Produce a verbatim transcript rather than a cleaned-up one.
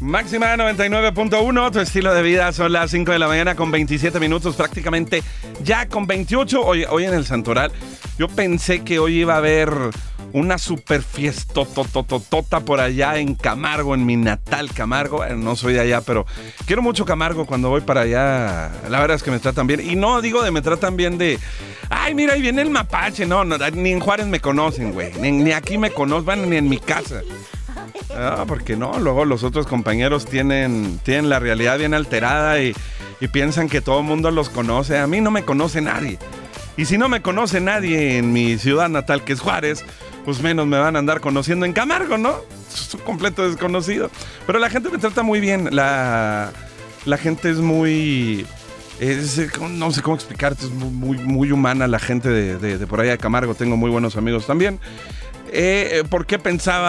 Máxima noventa y nueve punto uno, tu estilo de vida. Son las cinco de la mañana con veintisiete minutos, prácticamente ya con veintiocho. Hoy, hoy en el Santoral, yo pensé que hoy iba a haber una super fiestotototota por allá en Camargo, en mi natal Camargo. Bueno, no soy de allá, pero quiero mucho Camargo. Cuando voy para allá, la verdad es que me tratan bien. Y no digo de me tratan bien de, ay, mira, ahí viene el mapache. No, no, ni en Juárez me conocen, güey. Ni, ni aquí me conocen, bueno, ni en mi casa. Ah, porque no, luego los otros compañeros tienen, tienen la realidad bien alterada y, y piensan que todo el mundo los conoce. A mí no me conoce nadie. Y si no me conoce nadie en mi ciudad natal, que es Juárez, pues menos me van a andar conociendo en Camargo, ¿no? Es un completo desconocido. Pero la gente me trata muy bien. La, la gente es muy... Es, no sé cómo explicarte, es muy, muy, muy humana la gente de, de, de por allá de Camargo. Tengo muy buenos amigos también. Eh, ¿Por qué pensaba